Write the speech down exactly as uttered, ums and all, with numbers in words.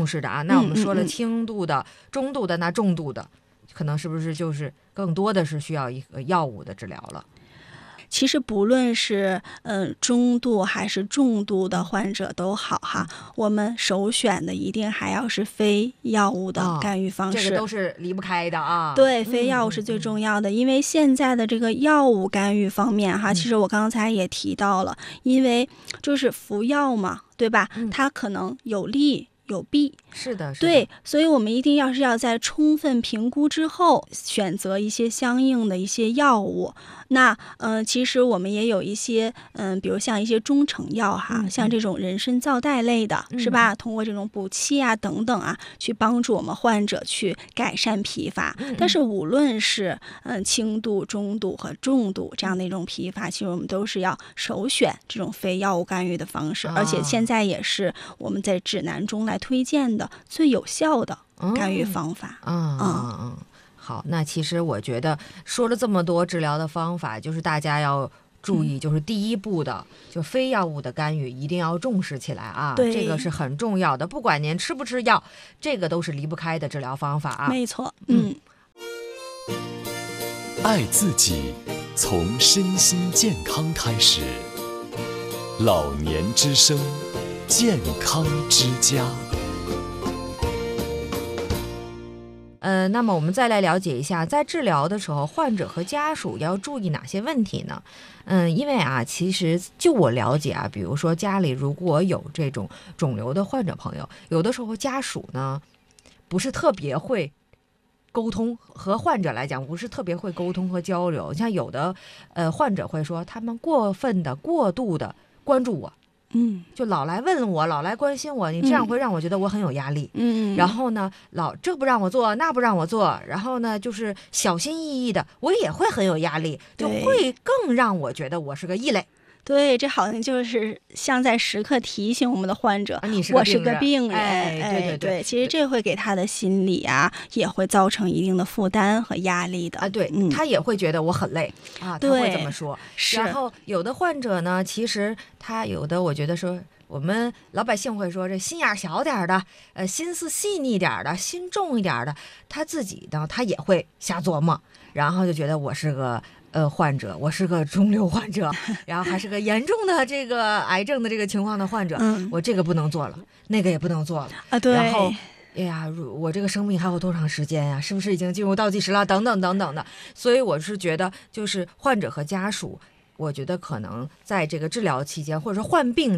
视的啊。那我们说了轻度的、嗯嗯嗯中度的，那重度的，可能是不是就是更多的是需要一个药物的治疗了？ 其实不论是嗯中度还是重度的患者都好哈，嗯、我们首选的一定还要是非药物的干预方式，哦、 这个都是离不开的啊。 对，非药物是最重要的，嗯嗯嗯因为现在的这个药物干预方面哈，嗯、其实我刚才也提到了，因为就是服药嘛，对吧？嗯、它可能有利有弊， 是的，是的， 对，所以我们一定要是要在充分评估之后选择一些相应的一些药物。那呃，其实我们也有一些嗯、呃，比如像一些中成药哈，嗯、像这种人参皂苷类的，嗯、是吧？通过这种补气啊等等啊，去帮助我们患者去改善疲乏。嗯、但是无论是嗯、呃、轻度、中度和重度这样的一种疲乏，其实我们都是要首选这种非药物干预的方式，啊、而且现在也是我们在指南中来推荐的最有效的干预方法。 嗯嗯嗯。嗯好，那其实我觉得说了这么多治疗的方法，就是大家要注意，就是第一步的，嗯、就非药物的干预一定要重视起来啊，这个是很重要的。不管您吃不吃药，这个都是离不开的治疗方法啊。 没错，嗯。 嗯爱自己，从身心健康开始。老年之声，健康之家。 呃，那么我们再来了解一下，在治疗的时候，患者和家属要注意哪些问题呢？嗯，因为啊，其实就我了解啊，比如说家里如果有这种肿瘤的患者朋友，有的时候家属呢不是特别会沟通，和患者来讲不是特别会沟通和交流。像有的呃患者会说，他们过分的、过度的关注我。 嗯， 就老来问我，老来关心我，你这样会让我觉得我很有压力。 嗯， 然后呢，老这不让我做，那不让我做，然后呢，就是小心翼翼的，我也会很有压力，就会更让我觉得我是个异类。 对，这好像就是像在时刻提醒我们的患者， 啊、你是我是个病人。 哎，对对对, 对其实这会给他的心理啊，也会造成一定的负担和压力的啊。对、 嗯、 他也会觉得我很累啊，他会这么说。然后有的患者呢，其实他有的，我觉得说。我们老百姓会说，这心眼小点的，呃，心思细腻点的，心重一点的，他自己呢，他也会瞎琢磨，然后就觉得我是个呃患者，我是个肿瘤患者，然后还是个严重的这个癌症的这个情况的患者， 嗯、 我这个不能做了，那个也不能做了啊，对， 然后。哎呀，我这个生命还有多长时间呀？是不是已经进入倒计时了？等等等等的。所以我是觉得，就是患者和家属，我觉得可能在这个治疗期间，或者说患病